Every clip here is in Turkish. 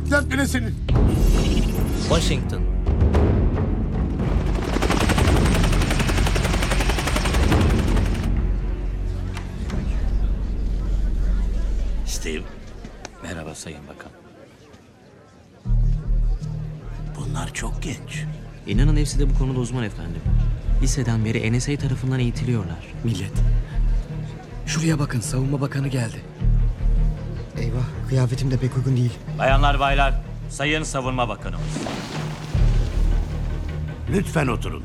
Dert bile senin. Washington. Steve. Merhaba Sayın Bakan. Bunlar çok genç. İnanın hepsi de bu konuda uzman efendim. Liseden beri NSA tarafından eğitiliyorlar. Millet. Şuraya bakın, savunma bakanı geldi. Eyvah, kıyafetim de pek uygun değil. Bayanlar baylar, Sayın Savunma Bakanımız. Lütfen oturun.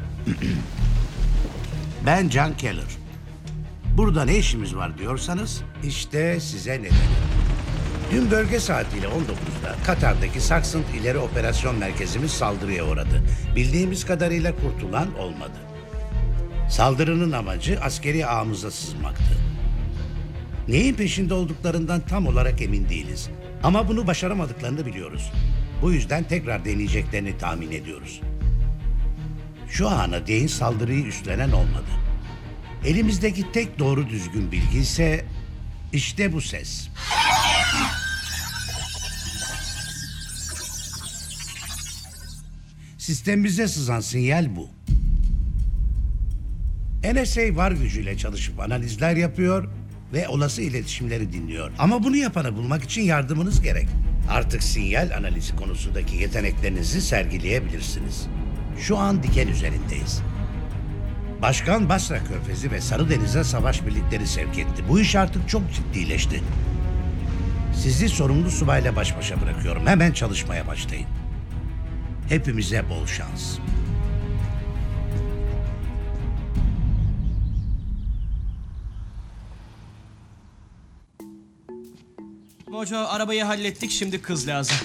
Ben John Keller. Burada ne işimiz var diyorsanız işte size neden. Dün bölge saatiyle 19'da Katar'daki Saksınt İleri Operasyon Merkezimiz saldırıya uğradı. Bildiğimiz kadarıyla kurtulan olmadı. Saldırının amacı askeri ağımıza sızmaktı. Neyin peşinde olduklarından tam olarak emin değiliz. Ama bunu başaramadıklarını biliyoruz. Bu yüzden tekrar deneyeceklerini tahmin ediyoruz. Şu ana değin saldırıyı üstlenen olmadı. Elimizdeki tek doğru düzgün bilgi ise işte bu ses. Sistemimize sızan sinyal bu. NSA var gücüyle çalışıp analizler yapıyor ve olası iletişimleri dinliyor. Ama bunu yapanı bulmak için yardımınız gerek. Artık sinyal analizi konusundaki yeteneklerinizi sergileyebilirsiniz. Şu an diken üzerindeyiz. Başkan Basra Körfezi ve Sarıdeniz'e savaş birlikleri sevk etti. Bu iş artık çok ciddileşti. Sizi sorumlu subayla baş başa bırakıyorum. Hemen çalışmaya başlayın. Hepimize bol şans. Mojo, arabayı hallettik, şimdi kız lazım.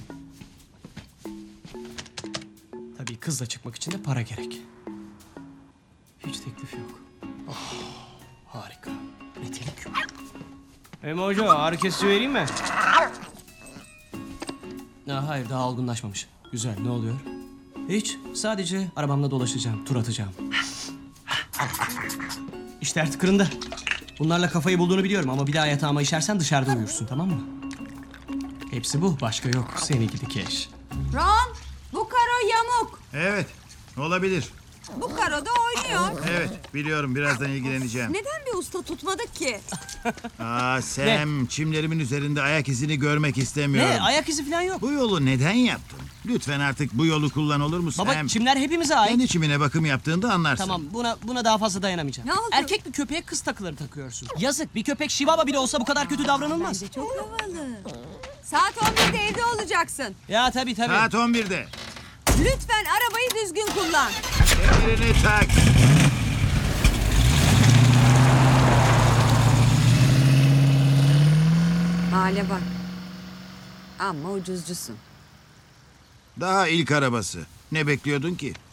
Tabii kızla çıkmak için de para gerek. Hiç teklif yok. Oh, harika. Nitelik yok. Mojo, ağrı kesici vereyim mi? Hayır, daha olgunlaşmamış. Güzel, ne oluyor? Hiç, sadece arabamla dolaşacağım, tur atacağım. İşler tıkırında. Bunlarla kafayı bulduğunu biliyorum ama bir daha yatağıma işersen dışarıda uyursun, tamam mı? Hepsi bu, başka yok. Seni gidi keş. Ron, bu karo yamuk. Evet, olabilir. Bu karo da oynuyor. Evet, biliyorum. Birazdan ilgileneceğim. Neden bir usta tutmadık ki? Sam, çimlerimin üzerinde ayak izini görmek istemiyorum. Ne? Ayak izi falan yok. Bu yolu neden yaptın? Lütfen artık bu yolu kullan, olur mu Sam? Baba, çimler hepimize ait. Kendi çimine bakım yaptığında anlarsın. Tamam, buna daha fazla dayanamayacağım. Ne oldu? Erkek bir köpeğe kız takıları takıyorsun. Yazık, bir köpek Chihuahua bile olsa bu kadar kötü davranılmaz. Çok havalı. Saat 11'de evde olacaksın. Ya tabii. Saat 11'de. Lütfen arabayı düzgün kullan. Kemerini tak. Hale bak. Ama ucuzcusun. Daha ilk arabası. Ne bekliyordun ki?